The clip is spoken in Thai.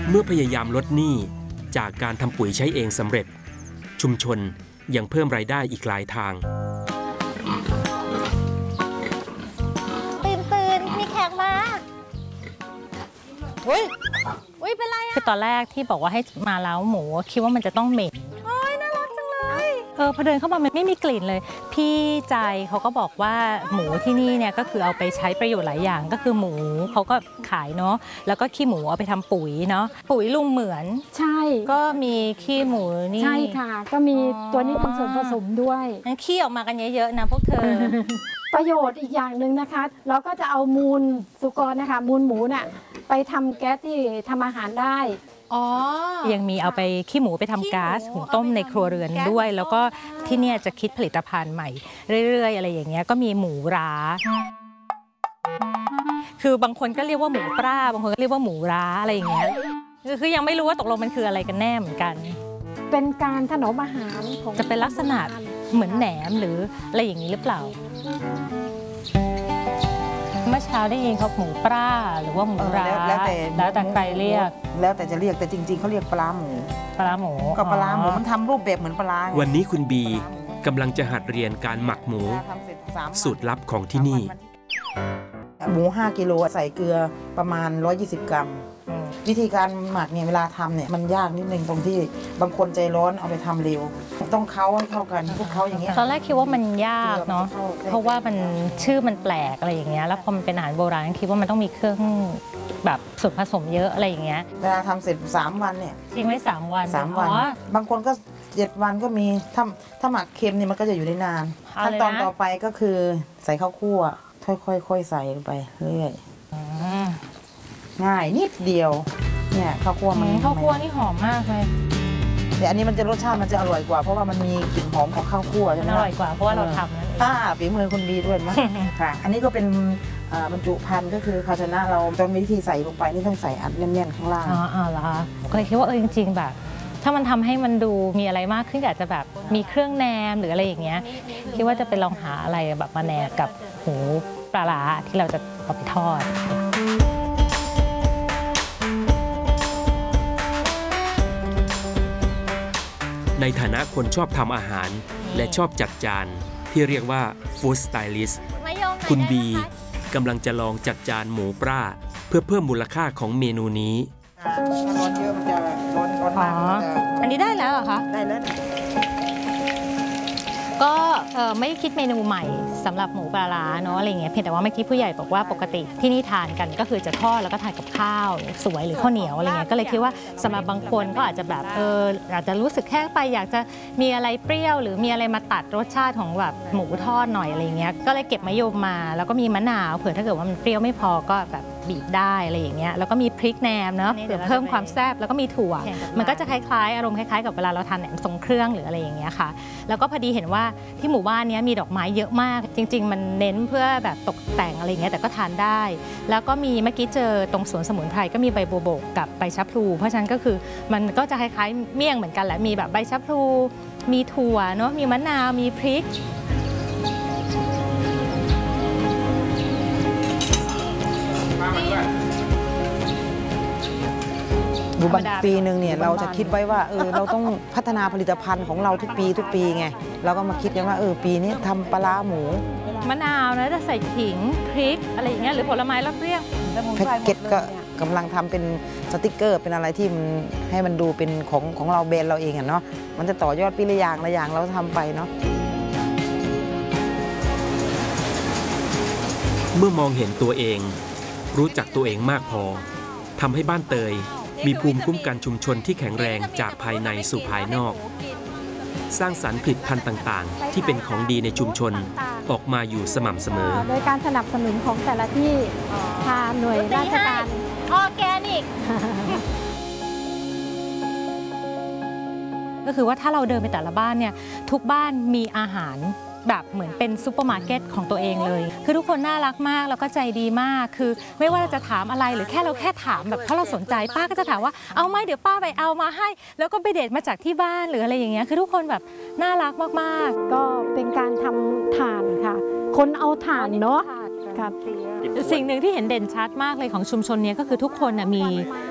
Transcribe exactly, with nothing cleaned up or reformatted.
เมื่อพยายามลดหนี้จากการทำปุ๋ยใช้เองสำเร็จชุมชนยังเพิ่มรายได้อีกหลายทางตื่นตื่นมีแขกมาอุ้ยอุ้ยเป็นไรอะคือตอนแรกที่บอกว่าให้มาเล้าหมูคิดว่ามันจะต้องเหม็นโอ้ยน่ารักจังเลยเออพอเดินเข้ามามันไม่มีกลิ่นเลยพี่ใจเขาก็บอกว่าหมูที่นี่เนี่ยก็คือเอาไปใช้ประโยชน์หลายอย่างก็คือหมูเขาก็ขายเนาะแล้วก็ขี้หมูเอาไปทำปุ๋ยเนาะปุ๋ยลุงเหมือนใช่ก็มีขี้หมูนี่ใช่ค่ะก็มีตัวนี้เป็นส่วนผสมด้วยงั้นขี้ออกมากันเยอะๆนะพวกเธอประโยชน์อีกอย่างหนึ่งนะคะเราก็จะเอามูลสุกรนะคะมูลหมูน่ะไปทำแก๊สที่ทำอาหารได้อ๋อยังมีเอาไปขี้หมูไปทำก๊าซหุงต้มในครัวเรือนด้วยแล้วก็ที่เนี่ยจะคิดผลิตภัณฑ์ใหม่เรื่อยๆอะไรอย่างเงี้ยก็มีหมูร้าคือบางคนก็เรียกว่าหมูปลาบางคนก็เรียกว่าหมูร้าอะไรอย่างเงี้ยคือยังไม่รู้ว่าตกลงมันคืออะไรกันแน่เหมือนกันเป็นการถนอมอาหารของจะเป็นลักษณะเหมือนแหนมหรืออะไรอย่างนี้หรือเปล่าเมื่อเช้าได้ยินเขาหมูปลาหรือว่าหมูร้าแล้วแต่แล้วแต่ใครเรียกแล้วแต่จะเรียกแต่จริงๆเขาเรียกปลาหมูปลาหมูก็ปลาหมูมันทำรูปแบบเหมือนปลาวันนี้คุณบีกำลังจะหัดเรียนการหมักหมูสูตรลับของที่นี่หมูห้ากิโลใส่เกลือประมาณหนึ่งร้อยยี่สิบกรัมวิธีการหมักเนี่ยเวลาทำเนี่ยมันยากนิดนึงตรงที่บางคนใจร้อนเอาไปทำเร็วต้องเค้าให้เข้ากันพวกเขาอย่างเงี้ยตอนแรกคิดว่ามันยากเนาะเพราะว่ามันชื่อมันแปลกอะไรอย่างเงี้ยแล้วพอมันเป็นอาหารโบราณคิดว่ามันต้องมีเครื่องแบบส่วนผสมเยอะอะไรอย่างเงี้ยเวลาทำเสร็จสามวันเนี่ยทิ้งไว้สามวันสามวันบางคนก็เจ็ดวันก็มีถ้าถ้าหมักเค็มเนี่ยมันก็จะอยู่ได้นานขั้นตอนต่อไปก็คือใส่ข้าวคั่วค่อยๆใส่ลงไปเรื่อยง่ายนิดเดียวเนี่ยข้าวคั่วมันข้าวคั่วนี่หอมมากเลยแต่อันนี้มันจะรสชาติมันจะอร่อยกว่าเพราะว่ามันมีกลิ่นหอมของข้าวคั่วใช่ไหมอร่อยกว่าเพราะว่าเราทำนั่นเองอ่าฝีมือคุณบีด้วยมั้ยค่ะอันนี้ก็เป็นบรรจุภัณฑ์ก็คือภาชนะเราตอนวิธีใส่ลงไปนี่ต้องใส่อัดแน่นๆข้างล่างอ๋ออ๋อเหรอคะก็เลยคิดว่าเออจริงๆแบบถ้ามันทำให้มันดูมีอะไรมากขึ้นอาจจะแบบมีเครื่องแนมหรืออะไรอย่างเงี้ยคิดว่าจะไปลองหาอะไรแบบมาแนบกับหูปลาร้าที่เราจะเอาไปทอดในฐานะคนชอบทำอาหารและชอบจัดจานที่เรียกว่า Food Stylist คุณบีกำลังจะลองจัดจานหมูปลาเพื่อเพิ่มมูลค่าของเมนูนี้ร้อนเยอะมันจะร้อนร้อนมากอันนี้ได้แล้วเหรอคะได้แล้วก็ไม่คิดเมนูใหม่สำหรับหมูปลาร้าเนาะอะไรเงี้ยเพียงแต่ว่าเมื่อกี้ผู้ใหญ่บอกว่าปกติที่นี่ทานกันก็คือจะทอดแล้วก็ทานกับข้าวสวยหรือข้าวเหนียวอะไรเงี้ยก็เลยคิดว่าสำหรับบางคนก็อาจจะแบบเอออาจจะรู้สึกแค่ไปอยากจะมีอะไรเปรี้ยวหรือมีอะไรมาตัดรสชาติของแบบหมูทอดหน่อยอะไรเงี้ยก็เลยเก็บมะยมมาแล้วก็มีมะนาวเผื่อถ้าเกิดว่ามันเปรี้ยวไม่พอก็แบบบีบได้อะไรอย่างเงี้ยแล้วก็มีพริกแหนมเนาะเพื่อเพิ่มความแซ่บแล้วก็มีถั่วมันก็จะคล้ายๆอารมณ์คล้ายๆกับเวลาเราทานแหนมทรงเครื่องหรืออะไรอย่างเงี้ยค่ะแล้วก็พอดีเห็นว่าที่หมู่บ้านนี้มีดอกไม้เยอะมากจริงๆมันเน้นเพื่อแบบตกแต่งอะไรอย่างเงี้ยแต่ก็ทานได้แล้วก็มีเมื่อกี้เจอตรงสวนสมุนไพรก็มีใบบัวบกกับใบชะพลูเพราะฉะนั้นก็คือมันก็จะคล้ายๆเมี่ยงเหมือนกันแหละมีแบบใบชะพลูมีถั่วเนาะมีมะนาวมีพริกดูบางปีหนึ่งเนี่ยเราจะคิดไว้ว่าเออเราต้องพัฒนาผลิตภัณฑ์ของเราทุกปีทุกปีไงเราก็มาคิดกันว่าเออปีนี้ทำปลาหมูมะนาวนะจะใส่ขิงพริกอะไรอย่างเงี้ยหรือผลไม้รับเรียกแพ็กเกจก็กำลังทำเป็นสติกเกอร์เป็นอะไรที่มันให้มันดูเป็นของของเราแบรนด์เราเองอ่ะเนาะมันจะต่อยอดปีละอย่างละอย่างเราทำไปเนาะเมื่อมองเห็นตัวเองรู้จักตัวเองมากพอทำให้บ้านเตยมีภูมิคุ้มกันชุมชนที่แข็งแรงจากภายในสู่ภายนอกสร้างสรรค์ผลิตภัณฑ์ต่างๆที่เป็นของดีในชุมชนออกมาอยู่สม่ำเสมอโดยการสนับสนุนของแต่ละที่ทางหน่วยราชการออร์แกนิกก็คือว่าถ้าเราเดินไปแต่ละบ้านเนี่ยทุกบ้านมีอาหารแบบเหมือนเป็นซุปเปอร์มาร์เก็ตของตัวเองเลยคือทุกคนน่ารักมากแล้วก็ใจดีมากคือไม่ว่าเราจะถามอะไรหรือแค่เราแค่ถามแบบเพราะเราสนใจป้าก็จะถามว่าเอาไหมเดี๋ยวป้าไปเอามาให้แล้วก็ไปเด็ดมาจากที่บ้านหรืออะไรอย่างเงี้ยคือทุกคนแบบน่ารักมากๆก็เป็นการทำถ่านค่ะคนเอาถ่านเนาะสิ่งหนึ่งที่เห็นเด่นชัดมากเลยของชุมชนนี้ก็คือทุกคนมี